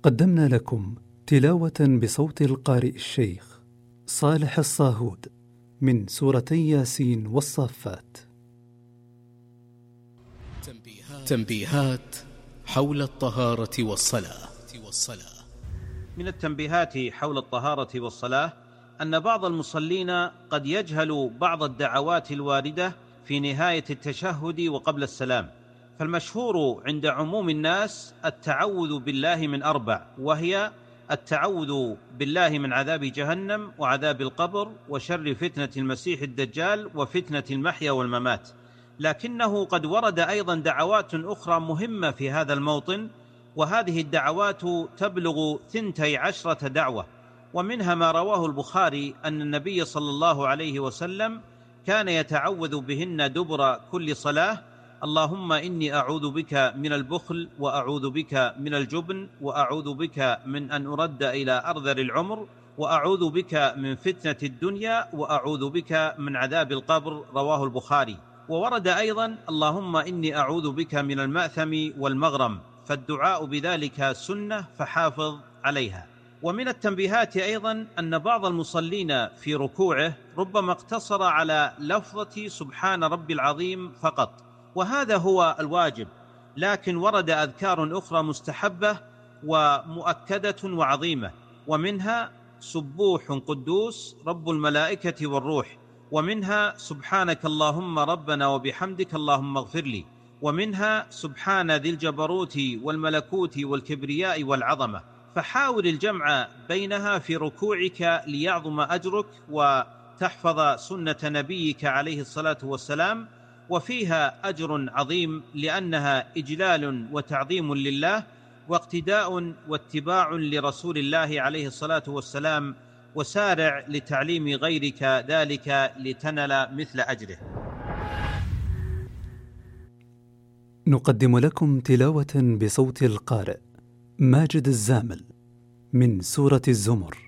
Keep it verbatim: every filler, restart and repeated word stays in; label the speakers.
Speaker 1: قدمنا لكم تلاوة بصوت القارئ الشيخ صالح الصاهود من سورتي ياسين والصافات.
Speaker 2: تنبيهات حول الطهارة والصلاة.
Speaker 3: من التنبيهات حول الطهارة والصلاة أن بعض المصلين قد يجهل بعض الدعوات الواردة في نهاية التشهد وقبل السلام، فالمشهور عند عموم الناس التعوذ بالله من أربع، وهي التعوذ بالله من عذاب جهنم وعذاب القبر وشر فتنة المسيح الدجال وفتنة المحيا والممات. لكنه قد ورد أيضا دعوات أخرى مهمة في هذا الموطن، وهذه الدعوات تبلغ ثنتي عشرة دعوة، ومنها ما رواه البخاري أن النبي صلى الله عليه وسلم كان يتعوذ بهن دبر كل صلاة: اللهم إني أعوذ بك من البخل، وأعوذ بك من الجبن، وأعوذ بك من أن أرد إلى أرذل العمر، وأعوذ بك من فتنة الدنيا، وأعوذ بك من عذاب القبر. رواه البخاري. وورد أيضا: اللهم إني أعوذ بك من المأثم والمغرم، فالدعاء بذلك سنة فحافظ عليها. ومن التنبيهات أيضا أن بعض المصلين في ركوعه ربما اقتصر على لفظة سبحان ربي العظيم فقط، وهذا هو الواجب، لكن ورد أذكار أخرى مستحبة ومؤكدة وعظيمة، ومنها سبوح قدوس رب الملائكة والروح، ومنها سبحانك اللهم ربنا وبحمدك اللهم اغفر لي، ومنها سبحان ذي الجبروت والملكوت والكبرياء والعظمة. فحاول الجمع بينها في ركوعك ليعظم أجرك وتحفظ سنة نبيك عليه الصلاة والسلام، وفيها أجر عظيم لأنها إجلال وتعظيم لله واقتداء واتباع لرسول الله عليه الصلاة والسلام، وسارع لتعليم غيرك ذلك لتنل مثل أجره.
Speaker 1: نقدم لكم تلاوة بصوت القارئ ماجد الزامل من سورة الزمر.